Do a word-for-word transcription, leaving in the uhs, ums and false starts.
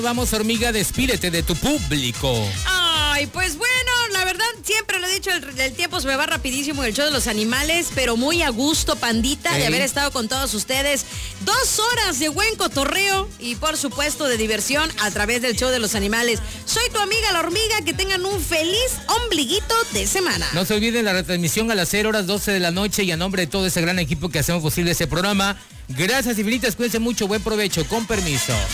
Vamos, hormiga, despídete de tu público. Ay, pues bueno, la verdad, siempre lo he dicho, el, el tiempo se me va rapidísimo en el show de los animales, pero muy a gusto, pandita, Ey. de haber estado con todos ustedes. Dos horas de buen cotorreo y, por supuesto, de diversión a través del show de los animales. Soy tu amiga, la hormiga, que tengan un feliz ombliguito de semana. No se olviden la retransmisión a las cero horas doce de la noche y a nombre de todo ese gran equipo que hacemos posible ese programa. Gracias infinitas, cuídense mucho, buen provecho, con permiso.